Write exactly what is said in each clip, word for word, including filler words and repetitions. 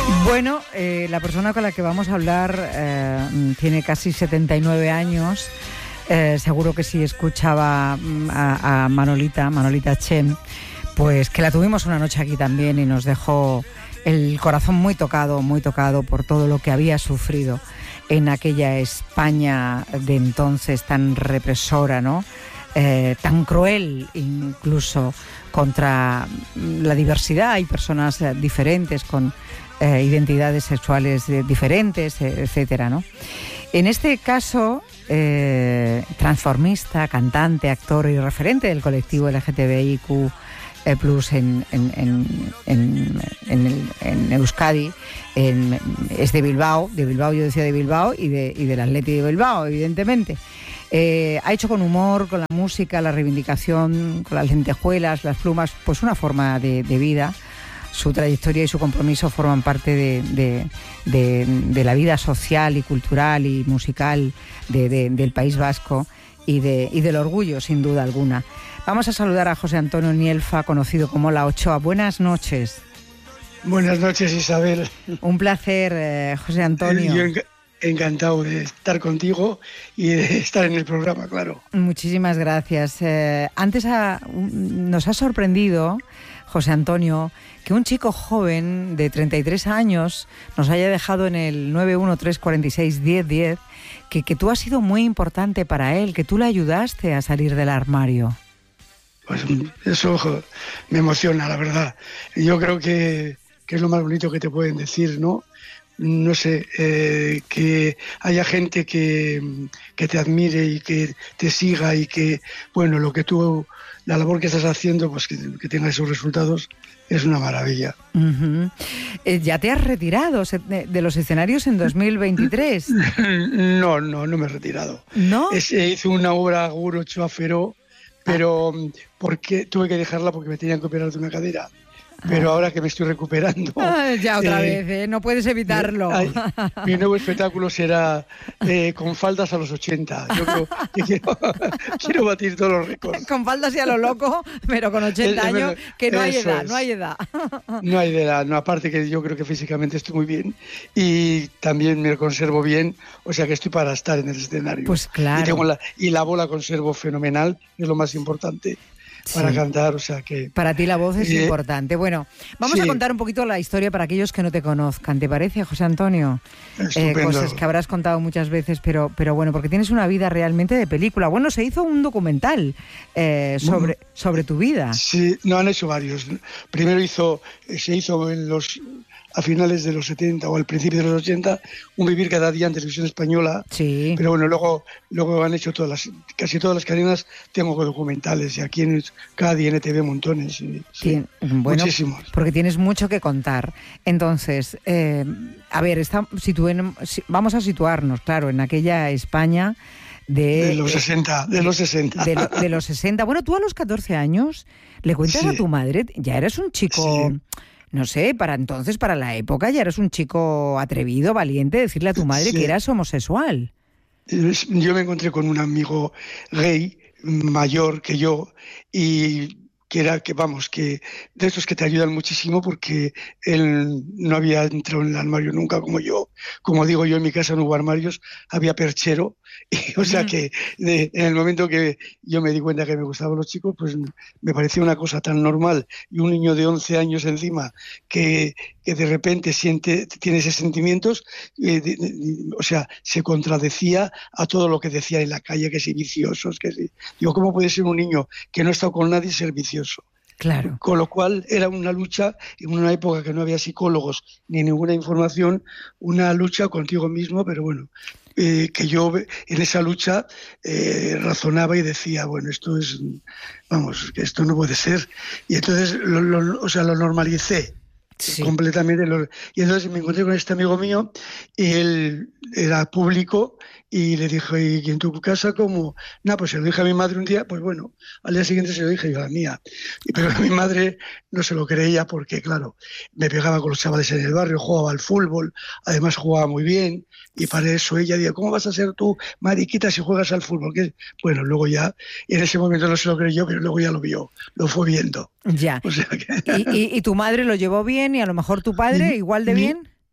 Bueno, eh, la persona con la que vamos a hablar eh, tiene casi setenta y nueve años. Eh, seguro que si escuchaba a, a Manolita, Manolita Chen, pues que la tuvimos una noche aquí también y nos dejó el corazón muy tocado, muy tocado por todo lo que había sufrido en aquella España de entonces tan represora, ¿no? Eh, tan cruel incluso contra la diversidad. Hay personas eh, diferentes con eh, identidades sexuales eh, diferentes, eh, etcétera, ¿no? En este caso, eh, transformista, cantante, actor y referente del colectivo L G T B I Q eh, plus en, en, en, en, en, el, en Euskadi, en, es de Bilbao, de Bilbao yo decía de Bilbao y, de, y del Atleti de Bilbao, evidentemente. Eh, ha hecho con humor, con la música, la reivindicación, con las lentejuelas, las plumas, pues una forma de, de vida. Su trayectoria y su compromiso forman parte de, de, de, de la vida social y cultural y musical de, de, del País Vasco y, de, y del orgullo, sin duda alguna. Vamos a saludar a José Antonio Nielfa, conocido como La Ochoa. Buenas noches. Buenas noches, Isabel. Un placer, eh, José Antonio. Yo enc- encantado de estar contigo y de estar en el programa, claro. Muchísimas gracias. Eh, antes ha, nos ha sorprendido, José Antonio, que un chico joven de treinta y tres años nos haya dejado en el nueve uno tres cuatro seis uno cero uno cero, que, que tú has sido muy importante para él, que tú le ayudaste a salir del armario. Pues eso me emociona, la verdad. Yo creo que, que es lo más bonito que te pueden decir, ¿no? No sé, eh, que haya gente que, que te admire y que te siga y que, bueno, lo que tú, la labor que estás haciendo, pues que, que tenga esos resultados, es una maravilla. Uh-huh. Eh, ¿Ya te has retirado de los escenarios en dos mil veintitrés? No, no, no me he retirado. ¿No? Es, hice una obra Guro Ochoa Feró, pero porque tuve que dejarla porque me tenían que operar de una cadera. Pero ahora que me estoy recuperando... Ah, ya otra eh, vez, ¿eh? No puedes evitarlo. Ay, mi nuevo espectáculo será eh, con faldas a los ochenta. Yo creo que quiero, quiero batir todos los récords. Con faldas y a lo loco, pero con ochenta Es, es años, que no hay eso edad, es. no hay edad. No hay edad, no, aparte que yo creo que físicamente estoy muy bien y también me conservo bien, o sea que estoy para estar en el escenario. Pues claro. Y, tengo la, y la voz la conservo fenomenal, es lo más importante. Para sí. cantar, o sea que... Para ti la voz es eh, importante. Bueno, vamos sí. a contar un poquito la historia para aquellos que no te conozcan. ¿Te parece, José Antonio? Eh, cosas que habrás contado muchas veces, pero, pero bueno, porque tienes una vida realmente de película. Bueno, se hizo un documental eh, sobre, bueno, sobre tu vida. Sí, no, han hecho varios. Primero hizo, se hizo en los... a finales de los setenta o al principio de los ochenta, Un vivir cada día en Televisión Española. Sí. Pero bueno, luego luego han hecho todas las, casi todas las cadenas, tengo documentales, y aquí en cada día N T V montones. Y, sí, bueno, muchísimos. Porque tienes mucho que contar. Entonces, eh, a ver, está, situen, vamos a situarnos, claro, en aquella España... De, de los sesenta, de los sesenta. De, lo, de los sesenta. Bueno, tú a los catorce años le cuentas sí. a tu madre, ya eres un chico... Sí. No sé, para entonces, para la época, ya eres un chico atrevido, valiente, decirle a tu madre sí. que eras homosexual. Yo me encontré con un amigo gay mayor que yo y que era que, vamos, que de esos que te ayudan muchísimo porque él no había entrado en el armario nunca como yo. Como digo yo, en mi casa no hubo armarios, había perchero. Y, o sea que de, en el momento que yo me di cuenta que me gustaban los chicos, pues me parecía una cosa tan normal. Y un niño de once años encima que, que de repente siente, tiene esos sentimientos, eh, de, de, o sea, se contradecía a todo lo que decía en la calle, que si viciosos, que si... Digo, ¿cómo puede ser un niño que no ha estado con nadie ser vicioso? Claro. Con lo cual era una lucha, en una época que no había psicólogos ni ninguna información, una lucha contigo mismo, pero bueno, eh, que yo en esa lucha eh, razonaba y decía, bueno, esto es, vamos, que esto no puede ser. Y entonces, lo, lo, o sea, lo normalicé. Sí. Completamente. Y entonces me encontré con este amigo mío y él era público y le dije, ¿y en tu casa cómo? No, pues se lo dije a mi madre un día, pues bueno, al día siguiente se lo dije yo a la mía. Pero mi madre no se lo creía porque, claro, me pegaba con los chavales en el barrio, jugaba al fútbol, además jugaba muy bien y para eso ella decía, ¿cómo vas a ser tú mariquita si juegas al fútbol? ¿Qué? Bueno, luego ya, en ese momento no se lo creyó, pero luego ya lo vio, lo fue viendo. Ya. O sea que... ¿Y, y, ¿Y tu madre lo llevó bien y a lo mejor tu padre igual de mi, bien?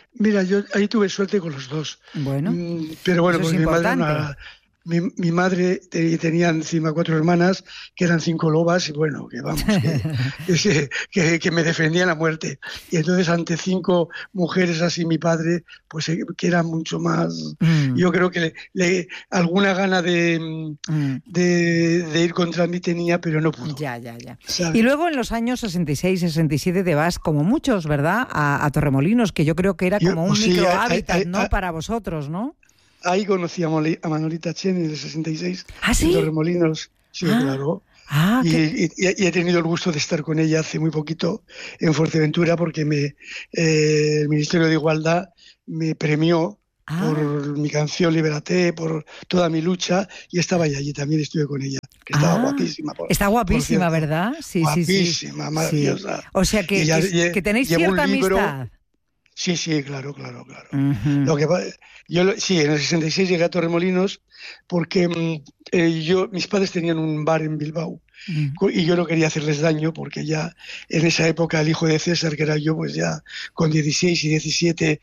Mira, yo ahí tuve suerte con los dos. Bueno, mm, pero bueno, eso es porque mi madre era importante. una, Mi, mi madre te, tenía encima cuatro hermanas que eran cinco lobas y bueno, que vamos, que, que, que, que me defendían a muerte. Y entonces ante cinco mujeres así mi padre, pues que era mucho más, Mm, yo creo que le, le- alguna gana de, mm. de, de ir contra mí tenía, pero no pudo, Ya, ya, ya. ¿sabes? Y luego en los años sesenta y seis, sesenta y siete te vas, como muchos, ¿verdad?, a, a Torremolinos, que yo creo que era Yo, como un pues sí, micro hay- hábitat, hay- ¿no?, hay- para vosotros, ¿no? ahí conocí a, Moli- a Manolita Chen en el sesenta y seis, ¿Ah, en sí? Torremolinos, sí, Ah, claro. ah, Y, qué... y- y he tenido el gusto de estar con ella hace muy poquito en Fuerteventura porque me, eh, el Ministerio de Igualdad me premió por Ah, mi canción Libérate, por toda mi lucha y estaba ahí, allí también estuve con ella, que estaba ah. guapísima, por, Está por guapísima, cierto, ¿verdad? Sí, sí, sí. guapísima, Sí. maravillosa. O sea, Y que, ella que, lle- que tenéis llevó un cierta libro. amistad. Sí, sí, claro, claro, claro. Ujú. Lo que pa- yo lo- sí, en el sesenta y seis llegué a Torremolinos porque mm, eh, yo mis padres tenían un bar en Bilbao Mm. co- y yo no quería hacerles daño porque ya en esa época el hijo de César, que era yo, pues ya con dieciséis y diecisiete,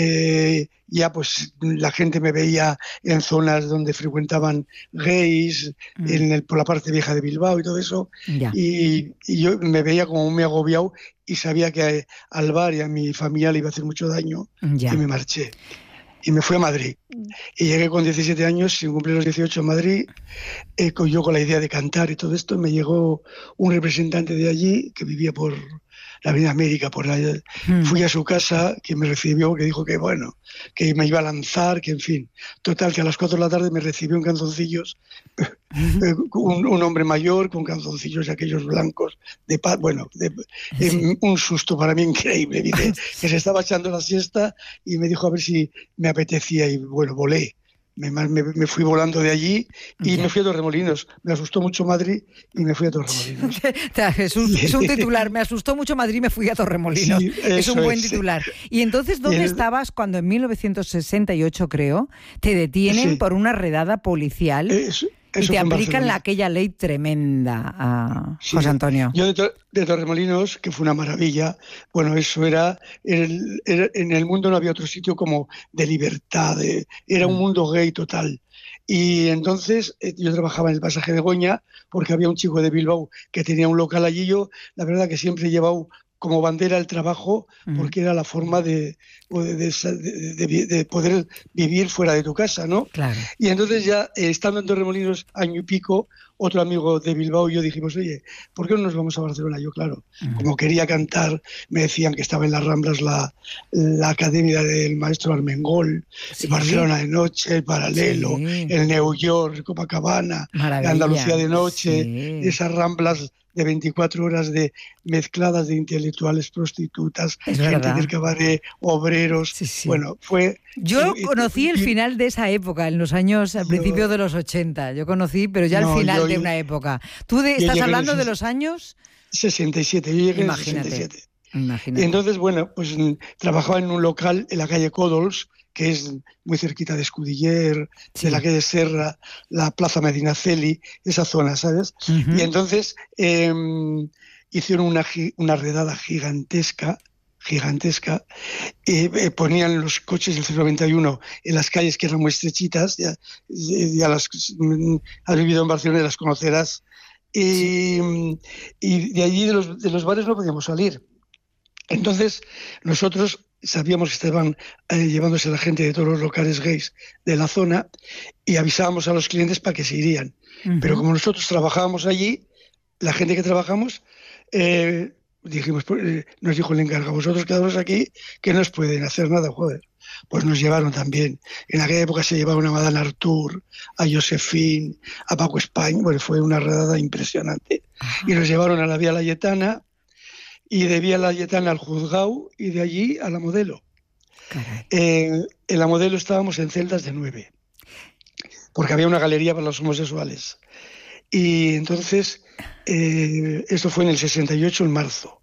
eh, ya pues la gente me veía en zonas donde frecuentaban gays, Mm. en el- por la parte vieja de Bilbao y todo eso, Ya, y, y yo me veía como muy agobiado y sabía que al bar y a mi familia le iba a hacer mucho daño y ya. me marché. Y me fui a Madrid. Y llegué con diecisiete años, sin cumplir los dieciocho, a Madrid, eh, con- yo con la idea de cantar y todo esto. Me llegó un representante de allí que vivía por la Avenida América, por allá. Mm. Fui a su casa, que me recibió, que dijo que bueno, que me iba a lanzar, que en fin. Total, que a las cuatro de la tarde me recibió en calzoncillos, eh, un, un hombre mayor con calzoncillos aquellos blancos, de paz, bueno, de, Sí. em, un susto para mí increíble. Dice que se estaba echando la siesta y me dijo a ver si me apetecía y bueno, volé. Me, me, me fui volando de allí y Ya. me fui a Torremolinos. Me asustó mucho Madrid y me fui a Torremolinos. Jesús, es un titular. Me asustó mucho Madrid, me fui a Torremolinos. Sí, Es un eso buen es. titular. Y entonces, ¿dónde Y el- estabas cuando en mil novecientos sesenta y ocho, creo, te detienen Sí. por una redada policial Eso, y eso te fue en aplican Barcelona. la, aquella ley tremenda, a Sí. José Antonio? Yo de, Tor- de Torremolinos, que fue una maravilla, bueno, eso era, el- era- en el mundo no había otro sitio como de libertad, de- era un Mm. mundo gay total. Y entonces eh, yo trabajaba en el pasaje de Goña porque había un chico de Bilbao que tenía un local allí. Yo, la verdad que siempre he llevado como bandera el trabajo Mm. porque era la forma de, de- de- de- de poder vivir fuera de tu casa, ¿no? Claro. Y entonces ya, eh, estando en Torremolinos año y pico, otro amigo de Bilbao y yo dijimos, oye, ¿por qué no nos vamos a Barcelona? Yo, claro, Mm. como quería cantar, me decían que estaba en las Ramblas la, la academia del maestro Armengol, Sí. Barcelona de noche, el Paralelo, Sí. el New York, Copacabana, Maravilla. la Andalucía de noche, Sí. esas Ramblas de veinticuatro horas de mezcladas de intelectuales, prostitutas, Es gente verdad. del cabaret, obreros. Sí, sí. Bueno, fue... Yo y- y- conocí el y- final de esa época, en los años, al Yo- principio de los ochenta. Yo conocí, pero ya No, al final yo- de yo- una época. ¿Tú de- yo estás llegué en hablando el de ses- los años? sesenta y siete, yo llegué Imagínate. en el sesenta y siete. Imagínate. Y entonces, bueno, pues mm, trabajaba en un local en la calle Códols, que es muy cerquita de Escudiller, Sí. de la calle Serra, la Plaza Medinaceli, esa zona, ¿sabes? Ujú. Y entonces eh, hicieron una, gi- una redada gigantesca, gigantesca, y eh, ponían los coches del C noventa y uno en las calles que eran muy estrechitas, ya, ya las mm, has vivido en Barcelona y las conocerás, y, y de allí de los, de los bares no podíamos salir. Entonces nosotros sabíamos que estaban eh, llevándose a la gente de todos los locales gays de la zona y avisábamos a los clientes para que se irían. Ujú. Pero como nosotros trabajábamos allí, la gente que trabajamos, eh, dijimos, pues, eh, nos dijo el encargado, vosotros quedaros aquí, que no os pueden hacer nada, joder. Pues nos llevaron también. En aquella época se llevaron a Madame Artur, a Josefín, a Paco España. Bueno, fue una redada impresionante. Ajá. Y nos llevaron a la Vía Layetana, y de Vía Layetana al Juzgado, y de allí a la Modelo. Caray. Eh, en la Modelo estábamos en celdas de nueve, porque había una galería para los homosexuales. Y entonces, eh, esto fue en el sesenta y ocho, en marzo.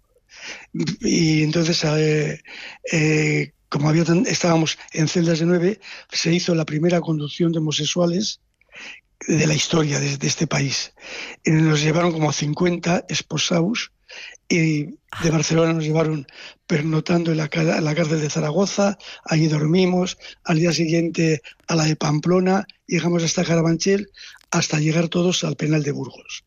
Y entonces, eh, eh, como había tan- estábamos en celdas de nueve, se hizo la primera conducción de homosexuales de la historia de, de este país. Y nos llevaron como a cincuenta esposados y de Barcelona nos llevaron pernotando en la, en la cárcel de Zaragoza, allí dormimos, al día siguiente a la de Pamplona, llegamos hasta Carabanchel, hasta llegar todos al penal de Burgos.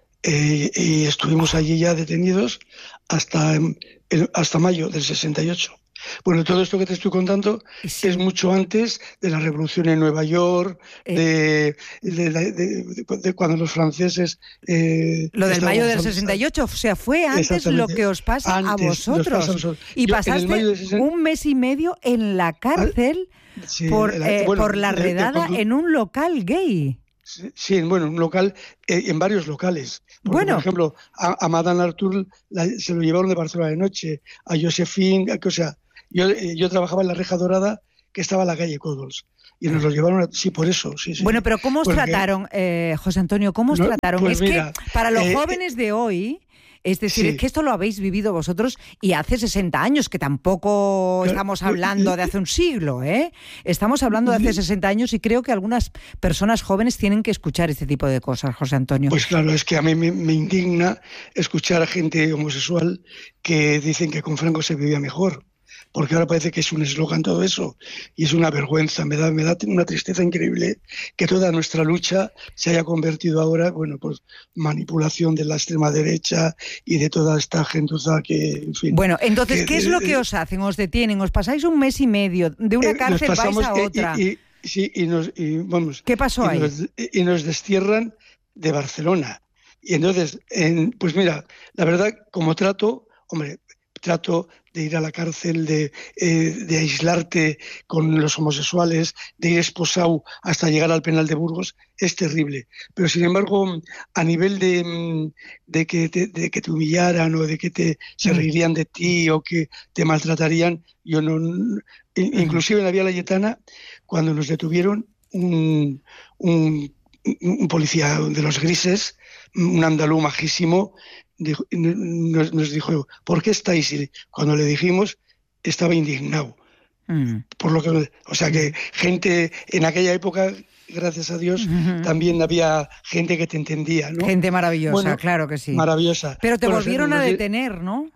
Eh, y estuvimos allí ya detenidos hasta, hasta mayo del sesenta y ocho. Bueno, todo esto que te estoy contando sí. es mucho antes de la revolución en Nueva York, eh. de, de, de, de, de cuando los franceses... Eh, lo del mayo del sesenta y ocho, o sea, fue antes lo que os pasa antes, a vosotros. Nosotros. Y Yo, pasaste sesenta... un mes y medio en la cárcel sí, por, la, eh, bueno, por la redada de, de, en un local gay. Sí, bueno, un local, eh, en varios locales. Porque, bueno. Por ejemplo, a, a Madame Artur la, se lo llevaron de Barcelona de noche, a Josephine, o sea... Yo, yo trabajaba en la Reja Dorada, que estaba en la calle Códols, y nos lo llevaron, a, sí, por eso, sí, sí. Bueno, pero ¿cómo os Porque, trataron, eh, José Antonio? ¿Cómo os no, trataron? Pues es mira, que para los eh, jóvenes de hoy, es decir, sí. es que esto lo habéis vivido vosotros y hace sesenta años, que tampoco pero, estamos hablando de hace un siglo, ¿eh? Estamos hablando de hace sesenta años y creo que algunas personas jóvenes tienen que escuchar este tipo de cosas, José Antonio. Pues claro, es que a mí me, me indigna escuchar a gente homosexual que dicen que con Franco se vivía mejor. Porque ahora parece que es un eslogan todo eso, y es una vergüenza, me da, me da una tristeza increíble que toda nuestra lucha se haya convertido ahora, bueno, pues manipulación de la extrema derecha y de toda esta gentuza que, en fin... Bueno, entonces, que, ¿qué es lo que os hacen? ¿Os detienen? ¿Os pasáis un mes y medio de una eh, cárcel vais a otra? Y, y, sí, y nos, y, vamos... ¿Qué pasó y ahí? Nos, y nos destierran de Barcelona. Y entonces, en, pues mira, la verdad, como trato, hombre... trato de ir a la cárcel, de, eh, de aislarte con los homosexuales, de ir esposado hasta llegar al penal de Burgos, es terrible. Pero sin embargo, a nivel de, de, que, te, de que te humillaran o de que te, se reirían de ti o que te maltratarían, yo no... Inclusive en la Vía Layetana, cuando nos detuvieron, un, un, un policía de los grises, un andaluz majísimo, Dijo, nos, nos dijo, ¿por qué estáis? Y cuando le dijimos, estaba indignado. Mm. Por lo que, o sea que gente en aquella época, gracias a Dios, uh-huh. también había gente que te entendía, ¿no? Gente maravillosa, bueno, claro que sí. Maravillosa. Pero te bueno, volvieron o sea, a detener, ¿no?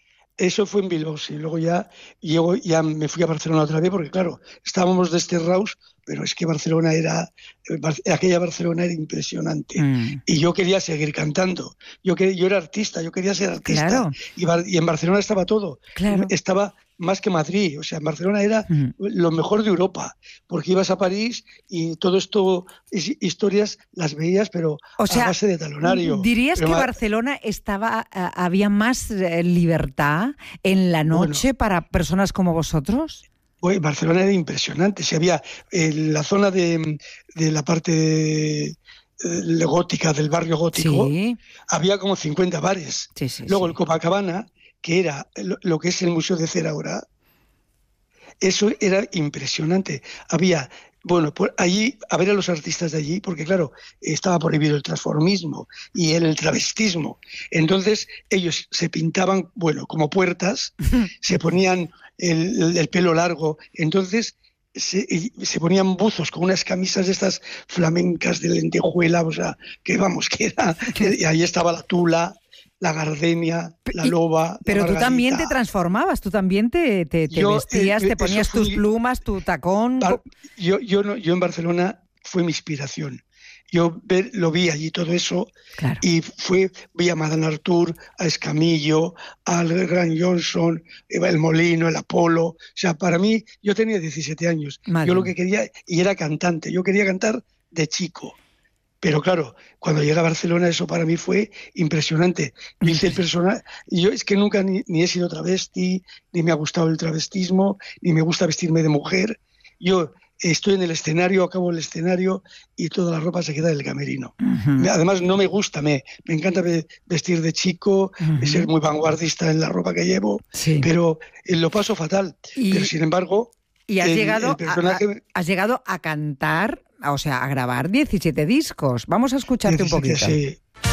Eso fue en Bilbao, sí. Luego ya, llego, ya me fui a Barcelona otra vez, porque claro, estábamos desterrados, pero es que Barcelona era, aquella Barcelona era impresionante. Mm. Y yo quería seguir cantando. Yo, quería, yo era artista, yo quería ser artista. Claro. Y, y en Barcelona estaba todo. Claro. Estaba más que Madrid. O sea, en Barcelona era mm. lo mejor de Europa, porque ibas a París y todo esto, historias las veías, pero o sea, a base de talonario. ¿Dirías pero que más... Barcelona estaba, había más libertad en la noche bueno, para personas como vosotros? Pues Barcelona era impresionante. Si había en la zona de, de la parte de, de gótica, del barrio gótico, sí. había como cincuenta bares. Sí, sí, Luego sí. el Copacabana, que era lo, lo que es el Museo de Cera ahora, eso era impresionante. Había, bueno, por allí, a ver a los artistas de allí, porque claro, estaba prohibido el transformismo y el travestismo. Entonces ellos se pintaban, bueno, como puertas, se ponían el, el pelo largo, entonces se, se ponían buzos con unas camisas de estas flamencas de lentejuela, o sea, que vamos, que era, que, y ahí estaba la tula, la gardenia, la loba. Pero la tú también te transformabas, tú también te, te, te yo, vestías, eh, te ponías fui, tus plumas, tu tacón. Yo, yo, no, yo en Barcelona fue mi inspiración. Yo ver, lo vi allí todo eso, claro. y fue, vi a Madame Artur, a Escamillo, al Gran Johnson, el Molino, el Apolo. O sea, para mí, yo tenía diecisiete años. Madre. Yo lo que quería, y era cantante, yo quería cantar de chico. Pero claro, cuando llegué a Barcelona eso para mí fue impresionante. Yo hice el personaje, yo es que nunca ni, ni he sido travesti, ni me ha gustado el travestismo, ni me gusta vestirme de mujer. Yo estoy en el escenario, acabo el escenario y toda la ropa se queda en el camerino. Uh-huh. Además no me gusta, me, me encanta vestir de chico, uh-huh. ser muy vanguardista en la ropa que llevo, sí. pero lo paso fatal. Y, pero sin embargo... Y has, el, llegado el personaje... a, has llegado a cantar, o sea, a grabar diecisiete discos. Vamos a escucharte diecisiete, un poquito. Sí.